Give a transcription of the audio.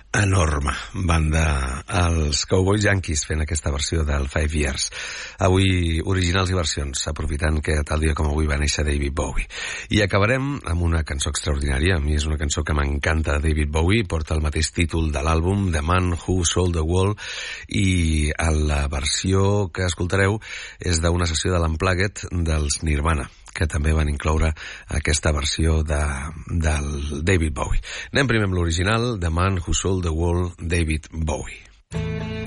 enorme banda, els Cowboys Yankees, fent aquesta versió del 5 Years. Avui originals i versions, aprofitant que tal dia com avui va néixer David Bowie. I acabarem amb una cançó extraordinària. A mi és una cançó que m'encanta de David Bowie, porta el mateix títol de l'àlbum, The Man Who Sold the World, i la versió que escoltareu és d'una sessió de l'Unplugged dels Nirvana, que també van incloure aquesta versió del David Bowie. Anem primer amb l'original, The Man Who Sold the World, David Bowie.